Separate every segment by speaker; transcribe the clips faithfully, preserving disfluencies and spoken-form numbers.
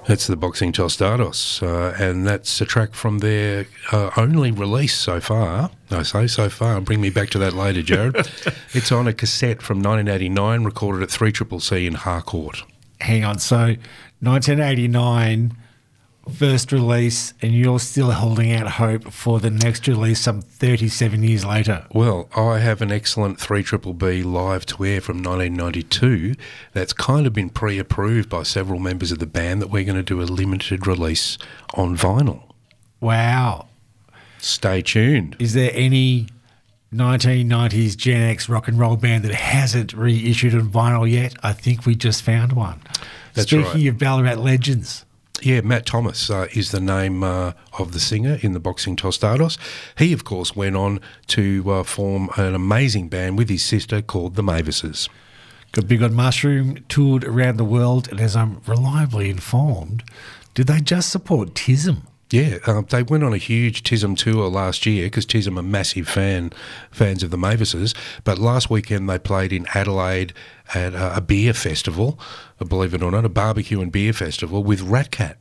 Speaker 1: That's the Boxing Tostados, uh, and that's a track from their uh, only release so far. I say so far. Bring me back to that later, Jared. It's on a cassette from nineteen eighty-nine, recorded at three C C C in Harcourt.
Speaker 2: Hang on, so nineteen eighty-nine, first release, and you're still holding out hope for the next release some thirty-seven years later.
Speaker 1: Well, I have an excellent three B B B live to air from nineteen ninety-two that's kind of been pre-approved by several members of the band that we're going to do a limited release on vinyl.
Speaker 2: Wow.
Speaker 1: Stay tuned.
Speaker 2: Is there any nineteen nineties Gen X rock and roll band that hasn't reissued on vinyl yet? I think we just found one.
Speaker 1: That's
Speaker 2: Speaking
Speaker 1: right.
Speaker 2: of Ballarat legends.
Speaker 1: Yeah, Matt Thomas uh, is the name uh, of the singer in the Boxing Tostados. He, of course, went on to uh, form an amazing band with his sister called the Mavises.
Speaker 2: Got big on Mushroom, toured around the world, and as I'm reliably informed, did they just support Tism?
Speaker 1: Yeah, uh, they went on a huge Tism tour last year because Tism are massive fan fans of the Mavises. But last weekend they played in Adelaide at uh, a beer festival, uh, believe it or not, a barbecue and beer festival with Rat Cat.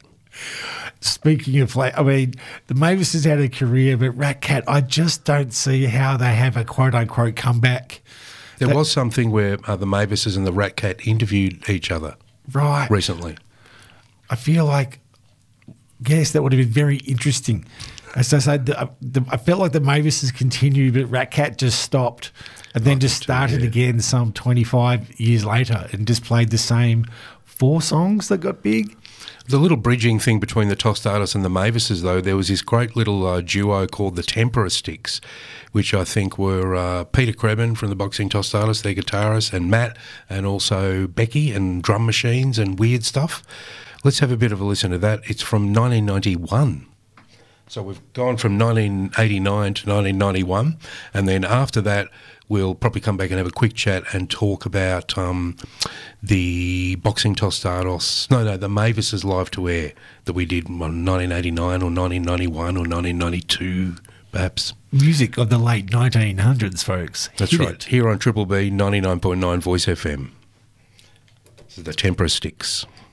Speaker 2: Speaking of, I mean, the Mavises had a career, but Rat Cat, I just don't see how they have a quote-unquote comeback.
Speaker 1: There
Speaker 2: that,
Speaker 1: was something where uh, the Mavises and the Rat Cat interviewed each other
Speaker 2: right
Speaker 1: recently.
Speaker 2: I feel like, yes, that would have been very interesting. As I said, the, the, I felt like the Mavises continued, but Rat Cat just stopped and then
Speaker 1: I
Speaker 2: just
Speaker 1: too,
Speaker 2: started
Speaker 1: yeah.
Speaker 2: again some twenty-five years later and just played the same four songs that got big.
Speaker 1: The little bridging thing between the Tostados and the Mavises, though, there was this great little uh, duo called the Tempera Sticks, which I think were uh, Peter Crebin from the Boxing Tostados, their guitarist, and Matt, and also Becky, and drum machines and weird stuff. Let's have a bit of a listen to that. It's from nineteen ninety-one. So we've gone from nineteen eighty-nine to nineteen ninety-one, and then after that we'll probably come back and have a quick chat and talk about um, the Boxing Tostados, no, no, the Mavises live to air that we did in nineteen eighty-nine or nineteen ninety-one or nineteen ninety-two, perhaps.
Speaker 2: Music of the late nineteen hundreds, folks.
Speaker 1: That's
Speaker 2: Hit
Speaker 1: right.
Speaker 2: it.
Speaker 1: Here on Triple B, ninety-nine point nine Voice F M. This is the Tempera Sticks.